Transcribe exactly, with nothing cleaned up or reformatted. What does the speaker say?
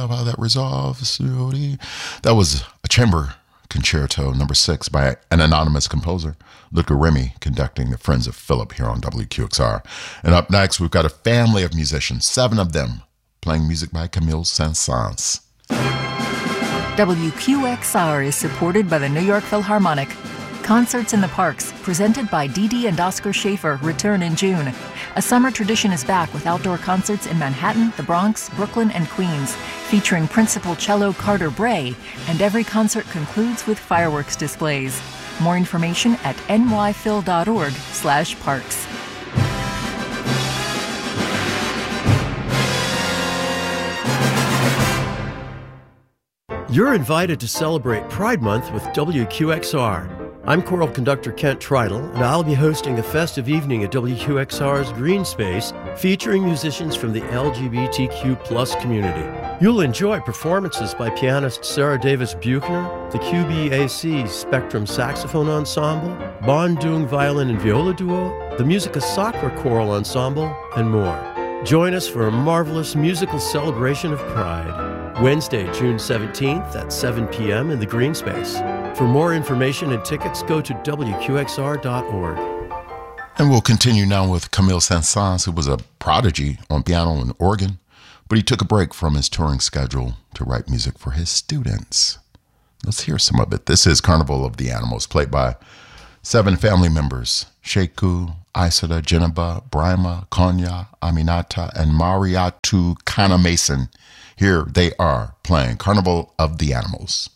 love how that resolves. That was a chamber concerto number six by an anonymous composer, Luca Remy, conducting the Friends of Philip here on W Q X R. And up next, we've got a family of musicians, seven of them, playing music by Camille Saint-Saëns. W Q X R is supported by the New York Philharmonic. Concerts in the Parks, presented by Dee Dee and Oscar Schaefer, return in June. A summer tradition is back with outdoor concerts in Manhattan, the Bronx, Brooklyn, and Queens, featuring principal cello Carter Bray, and every concert concludes with fireworks displays. More information at nyphil.org slash parks. You're invited to celebrate Pride Month with W Q X R. I'm choral conductor Kent Tritle, and I'll be hosting a festive evening at W Q X R's Green Space featuring musicians from the L G B T Q plus community. You'll enjoy performances by pianist Sarah Davis Buchner, the Q B A C Spectrum Saxophone Ensemble, Bon Dung Violin and Viola Duo, the Musica Sacra Choral Ensemble, and more. Join us for a marvelous musical celebration of Pride. Wednesday, June seventeenth at seven p.m. in the Green Space. For more information and tickets, go to W Q X R dot org. And we'll continue now with Camille Saint-Saëns, who was a prodigy on piano and organ, but he took a break from his touring schedule to write music for his students. Let's hear some of it. This is Carnival of the Animals, played by seven family members: Sheku, Isada, Jenaba, Brima, Konya, Aminata, and Mariatu Kana Mason. Here they are playing Carnival of the Animals.